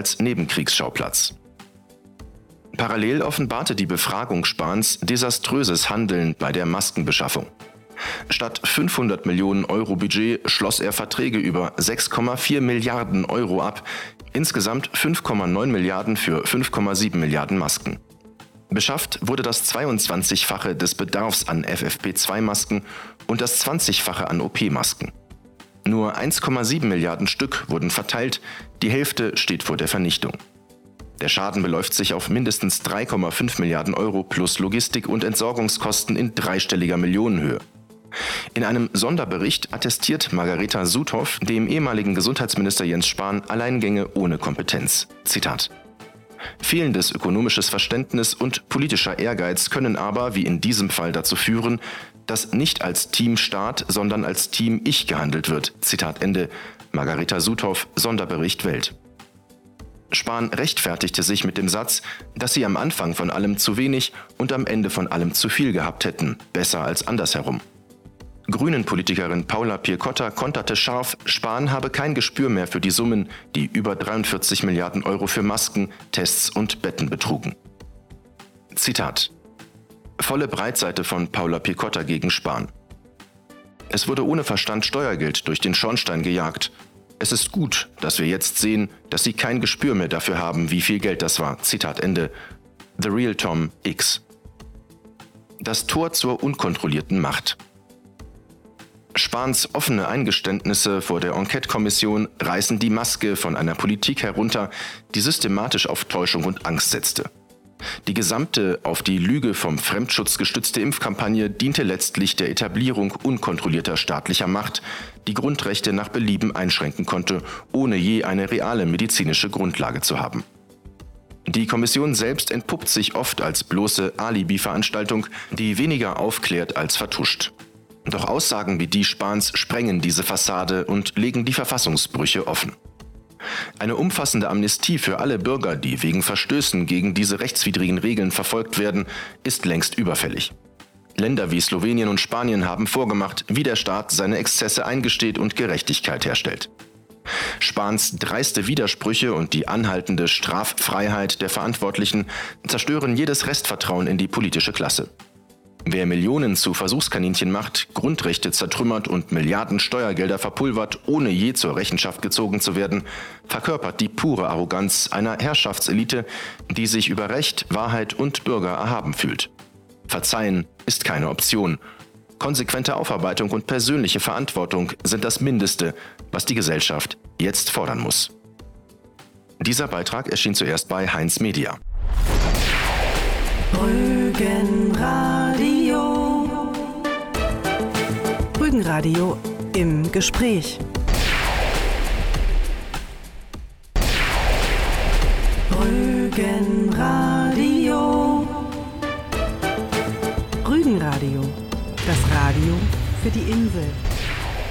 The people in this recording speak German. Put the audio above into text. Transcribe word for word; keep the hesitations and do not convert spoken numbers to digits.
als Nebenkriegsschauplatz. Parallel offenbarte die Befragung Spahns desaströses Handeln bei der Maskenbeschaffung. Statt fünfhundert Millionen Euro Budget schloss er Verträge über sechs Komma vier Milliarden Euro ab, insgesamt fünf Komma neun Milliarden für fünf Komma sieben Milliarden Masken. Beschafft wurde das zweiundzwanzigfache des Bedarfs an F F P zwei Masken und das zwanzigfache an O P-Masken. Nur eins Komma sieben Milliarden Stück wurden verteilt, die Hälfte steht vor der Vernichtung. Der Schaden beläuft sich auf mindestens drei Komma fünf Milliarden Euro plus Logistik- und Entsorgungskosten in dreistelliger Millionenhöhe. In einem Sonderbericht attestiert Margareta Suthoff dem ehemaligen Gesundheitsminister Jens Spahn Alleingänge ohne Kompetenz. Zitat: Fehlendes ökonomisches Verständnis und politischer Ehrgeiz können aber, wie in diesem Fall, dazu führen, dass nicht als Team Staat, sondern als Team Ich gehandelt wird. Zitat Ende. Margareta Suthoff, Sonderbericht Welt. Spahn rechtfertigte sich mit dem Satz, dass sie am Anfang von allem zu wenig und am Ende von allem zu viel gehabt hätten, besser als andersherum. Grünen-Politikerin Paula Piekota konterte scharf, Spahn habe kein Gespür mehr für die Summen, die über dreiundvierzig Milliarden Euro für Masken, Tests und Betten betrugen. Zitat: Volle Breitseite von Paula Piekota gegen Spahn. Es wurde ohne Verstand Steuergeld durch den Schornstein gejagt. Es ist gut, dass wir jetzt sehen, dass sie kein Gespür mehr dafür haben, wie viel Geld das war. Zitat Ende. The Real Tom X. Das Tor zur unkontrollierten Macht. Spahns offene Eingeständnisse vor der Enquete-Kommission reißen die Maske von einer Politik herunter, die systematisch auf Täuschung und Angst setzte. Die gesamte auf die Lüge vom Fremdschutz gestützte Impfkampagne diente letztlich der Etablierung unkontrollierter staatlicher Macht, die Grundrechte nach Belieben einschränken konnte, ohne je eine reale medizinische Grundlage zu haben. Die Kommission selbst entpuppt sich oft als bloße Alibi-Veranstaltung, die weniger aufklärt als vertuscht. Doch Aussagen wie die Spahns sprengen diese Fassade und legen die Verfassungsbrüche offen. Eine umfassende Amnestie für alle Bürger, die wegen Verstößen gegen diese rechtswidrigen Regeln verfolgt werden, ist längst überfällig. Länder wie Slowenien und Spanien haben vorgemacht, wie der Staat seine Exzesse eingesteht und Gerechtigkeit herstellt. Spahns dreiste Widersprüche und die anhaltende Straffreiheit der Verantwortlichen zerstören jedes Restvertrauen in die politische Klasse. Wer Millionen zu Versuchskaninchen macht, Grundrechte zertrümmert und Milliarden Steuergelder verpulvert, ohne je zur Rechenschaft gezogen zu werden, verkörpert die pure Arroganz einer Herrschaftselite, die sich über Recht, Wahrheit und Bürger erhaben fühlt. Verzeihen ist keine Option. Konsequente Aufarbeitung und persönliche Verantwortung sind das Mindeste, was die Gesellschaft jetzt fordern muss. Dieser Beitrag erschien zuerst bei Heinz Media. Rügenradio. Rügenradio im Gespräch. Rügenradio. Rügenradio. Das Radio für die Insel.